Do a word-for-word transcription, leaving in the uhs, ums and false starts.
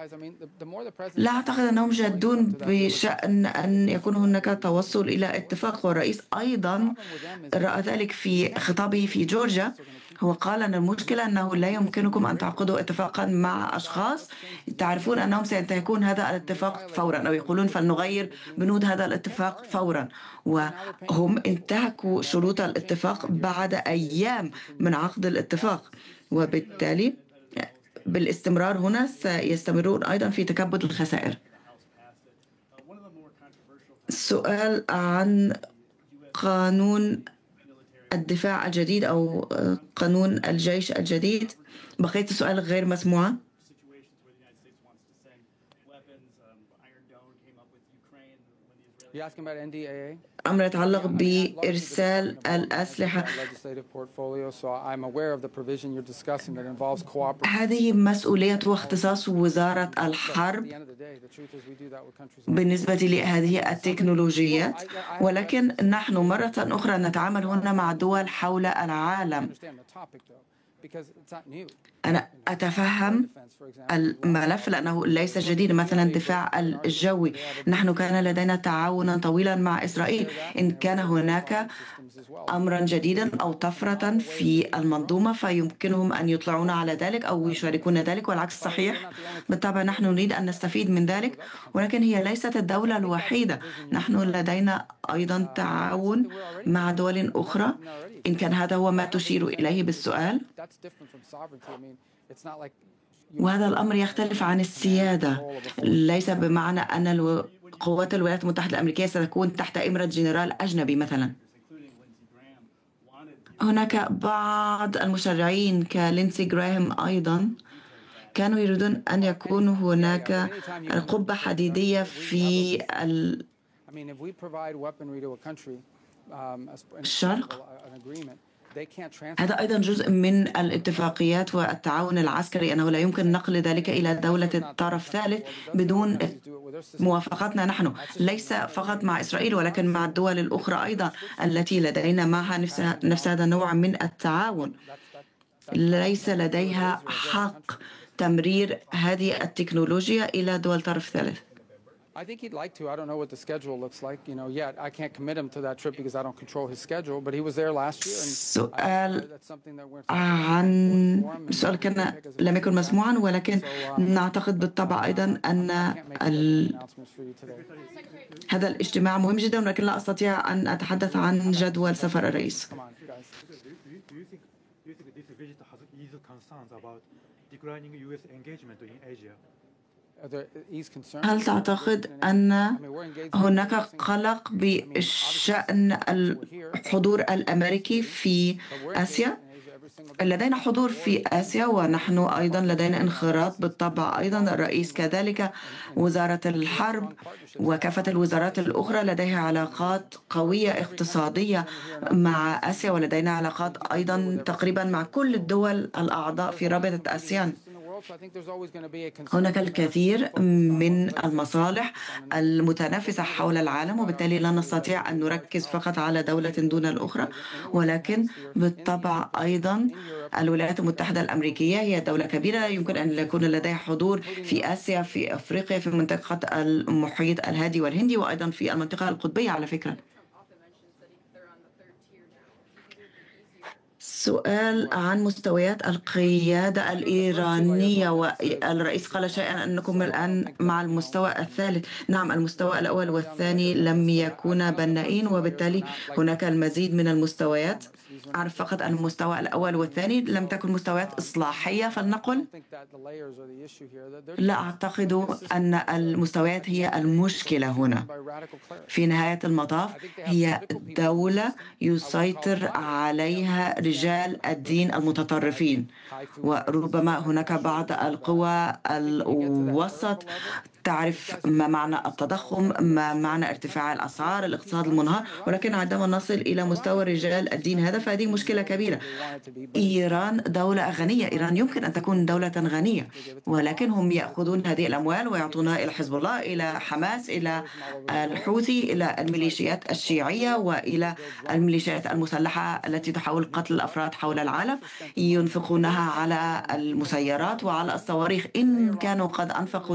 لا أعتقد أنهم جادون بشأن أن يكون هناك توصل إلى اتفاق، والرئيس أيضا رأى ذلك في خطابه في جورجيا. هو قال أن المشكلة أنه لا يمكنكم أن تعقدوا اتفاقا مع أشخاص تعرفون أنهم سينتهكون هذا الاتفاق فورا، أو يقولون فلنغير بنود هذا الاتفاق فورا، وهم انتهكوا شروط الاتفاق بعد أيام من عقد الاتفاق، وبالتالي بالاستمرار هنا سيستمرون أيضا في تكبد الخسائر. السؤال عن قانون الدفاع الجديد أو قانون الجيش الجديد، بقية السؤال غير مسموعة. أمر يتعلق بإرسال الأسلحة. هذه مسؤولية واختصاص وزارة الحرب بالنسبة لهذه التكنولوجيات، ولكن نحن مرة أخرى نتعامل هنا مع دول حول العالم. أنا أتفهم الملف لأنه ليس جديد، مثلا الدفاع الجوي، نحن كان لدينا تعاونا طويلا مع إسرائيل. إن كان هناك أمرا جديدا أو طفرة في المنظومة فيمكنهم أن يطلعون على ذلك أو يشاركون ذلك، والعكس صحيح. بالطبع نحن نريد أن نستفيد من ذلك، ولكن هي ليست الدولة الوحيدة، نحن لدينا أيضا تعاون مع دول أخرى، إن كان هذا هو ما تشير إليه بالسؤال. وهذا الأمر يختلف عن السيادة، ليس بمعنى أن قوات الولايات المتحدة الأمريكية ستكون تحت إمرة جنرال أجنبي مثلا. هناك بعض المشرعين كلينسي غراهام أيضا كانوا يريدون أن يكون هناك قبة حديدية في الشرق. هذا أيضا جزء من الاتفاقيات والتعاون العسكري، أنه لا يمكن نقل ذلك إلى دولة طرف ثالث بدون موافقتنا نحن، ليس فقط مع إسرائيل ولكن مع الدول الأخرى أيضا التي لدينا معها نفس, نفس هذا النوع من التعاون. ليس لديها حق تمرير هذه التكنولوجيا إلى دول طرف ثالث. I think he'd like to. I don't know what the schedule looks like, you know, yet. I can't commit him to that trip because I don't control his schedule, but he was there last year. And سؤال عن سؤال كان لم يكن مسموعا، ولكن نعتقد بالطبع أيضا أن ال... هذا الاجتماع مهم جدا، ولكن لا أستطيع أن أتحدث عن جدول سفر الرئيس. هل تعتقد أن هناك قلق بشأن الحضور الأمريكي في آسيا؟ لدينا حضور في آسيا، ونحن أيضا لدينا انخراط بالطبع، أيضا الرئيس كذلك، وزارة الحرب وكافة الوزارات الأخرى لديها علاقات قوية اقتصادية مع آسيا، ولدينا علاقات أيضا تقريبا مع كل الدول الأعضاء في رابطة آسيان. هناك الكثير من المصالح المتنافسة حول العالم، وبالتالي لا نستطيع أن نركز فقط على دولة دون الأخرى، ولكن بالطبع أيضا الولايات المتحدة الأمريكية هي دولة كبيرة، يمكن أن يكون لديها حضور في آسيا، في أفريقيا، في منطقة المحيط الهادي والهندي، وأيضا في المنطقة القطبية على فكرة. سؤال عن مستويات القيادة الإيرانية، والرئيس قال شيئا أنكم الآن مع المستوى الثالث. نعم، المستوى الأول والثاني لم يكونا بنائين، وبالتالي هناك المزيد من المستويات. أعرف فقط أن المستوى الأول والثاني لم تكن مستويات إصلاحية فلنقل. لا أعتقد أن المستويات هي المشكلة هنا. في نهاية المطاف هي دولة يسيطر عليها رجال الدين المتطرفين، وربما هناك بعض القوى الوسط تعرف ما معنى التضخم، ما معنى ارتفاع الأسعار، الاقتصاد المنهار، ولكن عندما نصل إلى مستوى رجال الدين هذا فهذه مشكلة كبيرة. إيران دولة غنية، إيران يمكن أن تكون دولة غنية، ولكن هم يأخذون هذه الأموال ويعطونها إلى حزب الله، إلى حماس، إلى الحوثي، إلى الميليشيات الشيعية، وإلى الميليشيات المسلحة التي تحاول قتل الأفراد حول العالم. ينفقونها على المسيرات وعلى الصواريخ. إن كانوا قد أنفقوا